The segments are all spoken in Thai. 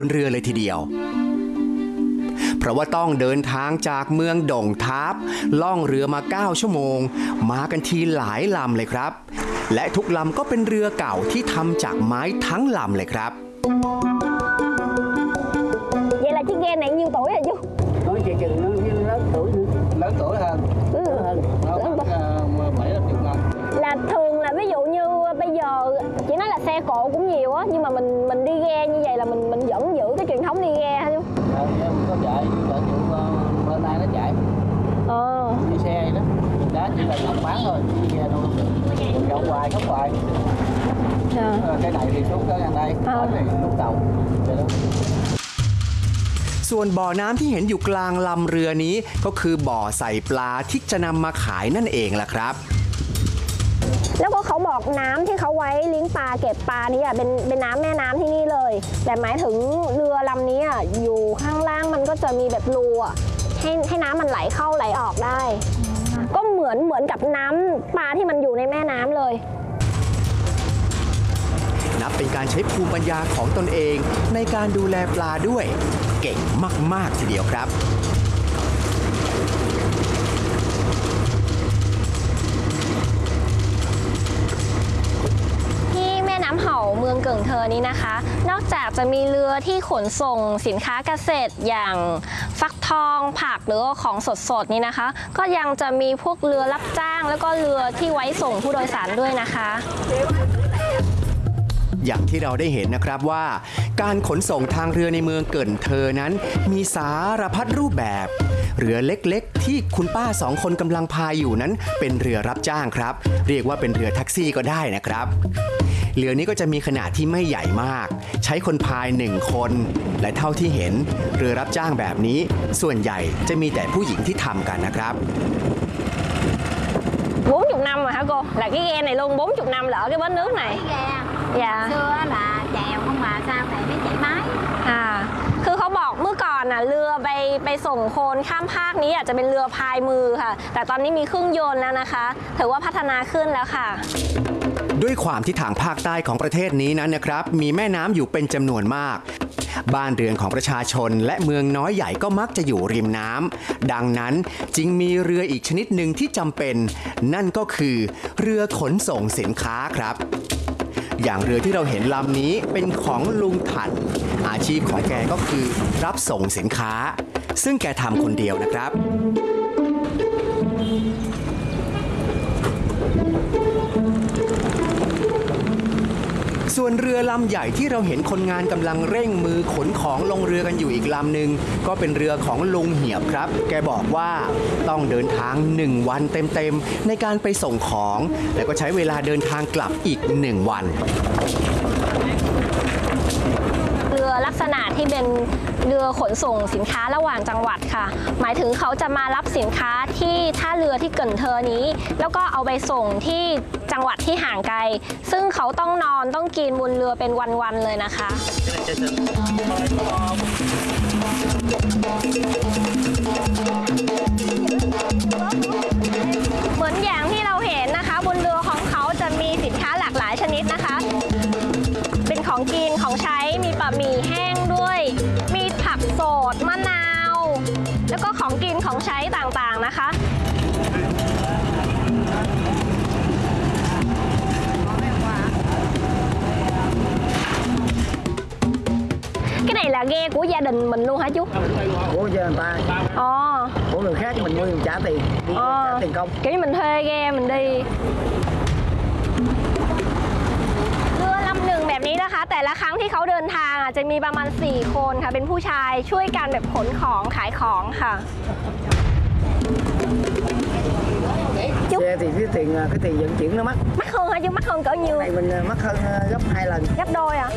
เรือเลยทีเดียวเพราะว่าต้องเดินทางจากเมืองด่งทับล่องเรือมา9ชั่วโมงมากันทีหลายลำเลยครับและทุกลำก็เป็นเรือเก่าที่ทำจากไม้ทั้งลำเลยครับ Vậy là chiếc ghe này nhiêu tuổi rồi chú? Nói chị chừng nó lớn tuổi nữa. Lớn tuổi hơn. Nó mất 7-10 năm. Là thường là ví dụ như bây giờ chỉ nói là xe cộ cũng nhiều á, nhưng mà mình đi ghe như vậy là mình vẫn giữ cái truyền thống đi ghe hả chú? Mình có chạy, bên này nó chạy. Đi xe vậy đó. Mình đá chỉ là làm bán thôi, đi ghe đâu được. Gạo hoài, khóc hoài. Cái này thì xuống cái ngang đây, cái này lúc đầu. Vậy đó. ส่วนบ่อน้ำที่เห็นอยู่กลางลำเรือนี้ก็คือบ่อใส่ปลาที่จะนำมาขายนั่นเองล่ะครับแล้วก็เขาบอกน้ำที่เขาไว้เลี้ยงปลาเก็บปลานี่เป็นน้ำแม่น้ำที่นี่เลยแต่หมายถึงเรือลำนี้อยู่ข้างล่างมันก็จะมีแบบรูให้น้ำมันไหลเข้าไหลออกได้ก็เหมือนกับน้ำปลาที่มันอยู่ในแม่น้ำเลยนับเป็นการใช้ภูมิปัญญาของตนเองในการดูแลปลาด้วยเก่งมากๆทีเดียวครับที่แม่น้ำเห่าเมืองเกิ่งเทอนี้นะคะนอกจากจะมีเรือที่ขนส่งสินค้าเกษตรอย่างฟักทองผักหรือของสดๆนี้นะคะก็ยังจะมีพวกเรือรับจ้างแล้วก็เรือที่ไว้ส่งผู้โดยสารด้วยนะคะอย่างที่เราได้เห็นนะครับว่าการขนส่งทางเรือในเมืองเกิ่นเทอนั้นมีสารพัดรูปแบบเรือเล็กๆที่คุณป้า2 คนกำลังพายอยู่นั้นเป็นเรือรับจ้างครับเรียกว่าเป็นเรือแท็กซี่ก็ได้นะครับเรือนี้ก็จะมีขนาดที่ไม่ใหญ่มากใช้คนพาย1 คนและเท่าที่เห็นเรือรับจ้างแบบนี้ส่วนใหญ่จะมีแต่ผู้หญิงที่ทำกันนะครับ 40 năm rồi hả cô? Là cái ghe này luôn 40 năm là ở cái bến nước này. Dạ. Xưa là chèo không mà sao này mới chạy máy. คือเขาบอกเมื่อก่อนเรือไปส่งโคนข้ามภาคนี้อาจจะเป็นเรือพายมือค่ะแต่ตอนนี้มีเครื่องยนต์แล้วนะคะถือว่าพัฒนาขึ้นแล้วค่ะด้วยความที่ทางภาคใต้ของประเทศนี้นั้นนะครับมีแม่น้ำอยู่เป็นจำนวนมากบ้านเรือนของประชาชนและเมืองน้อยใหญ่ก็มักจะอยู่ริมน้ำดังนั้นจึงมีเรืออีกชนิดหนึ่งที่จำเป็นนั่นก็คือเรือขนส่งสินค้าครับอย่างเรือที่เราเห็นลำนี้เป็นของลุงถัดอาชีพของแกก็คือรับส่งสินค้าซึ่งแกทำคนเดียวนะครับส่วนเรือลำใหญ่ที่เราเห็นคนงานกำลังเร่งมือขนของลงเรือกันอยู่อีกลำหนึ่งก็เป็นเรือของลุงเหียบครับแกบอกว่าต้องเดินทาง1 วันเต็มๆในการไปส่งของแล้วก็ใช้เวลาเดินทางกลับอีก1 วันเรือลักษณะที่เป็นเรือขนส่งสินค้าระหว่างจังหวัดค่ะหมายถึงเขาจะมารับสินค้าที่ท่าเรือที่เกิ่นเทอนี้แล้วก็เอาไปส่งที่จังหวัดที่ห่างไกลซึ่งเขาต้องนอนต้องกินบนเรือเป็นวันๆเลยนะคะเหมือนอย่างที่เราเห็นนะคะบนเรือของเขาจะมีสินค้าหลากหลายชนิดนะคะเป็นของกินของใช้มีบะหมี่แห้งด้วยมีผักสดมะนาวแล้วก็ของกินของใช้ต่างๆนะคะCái này là ghe của gia đình mình luôn hả chú? Của gia đình ta. Của người khác mình mua mình trả tiền, trả tiền công. Kiểu như mình thuê ghe mình đi. เรือลำหนึ่งแบบนี้นะคะแต่ละครั้งที่เขาเดินทางจะมีประมาณ4 คนค่ะเป็นผู้ชายช่วยกันแบบขนของขายของค่ะ Xe thì cái tiền vận chuyển nó mắc. Mắc hơn hả chú? Mắc hơn cỡ nhiêu? Này mình mắc hơn gấp 2 lần. Gấp đôi à?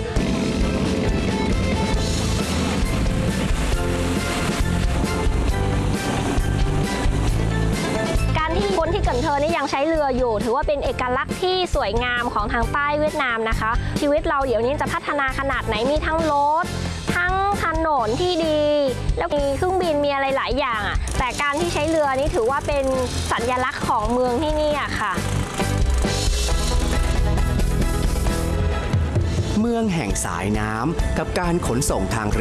การที่คนที่เกิ่นเทอนี่ยังใช้เรืออยู่ถือว่าเป็นเอกลักษณ์ที่สวยงามของทางใต้เวียดนามนะคะชีวิตเราเดี๋ยวนี้จะพัฒนาขนาดไหนมีทั้งรถทั้งถนนที่ดีแล้วมีเครื่องบินมีอะไรหลายอย่างแต่การที่ใช้เรือนี้ถือว่าเป็นสัญลักษณ์ของเมืองที่นี่ค่ะเมืองแห่งสายน้ำกับการขนส่งทางเรือ